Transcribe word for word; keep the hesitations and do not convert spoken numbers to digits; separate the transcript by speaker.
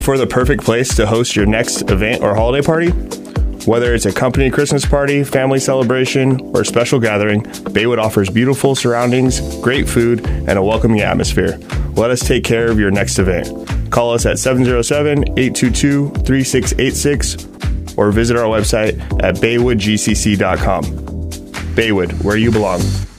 Speaker 1: For the perfect place to host your next event or holiday party? Whether it's a company Christmas party, family celebration, or special gathering, Baywood offers beautiful surroundings, great food, and a welcoming atmosphere. Let us take care of your next event. Call us at seven oh seven, eight two two, three six eight six or visit our website at baywood g c c dot com. Baywood, where you belong.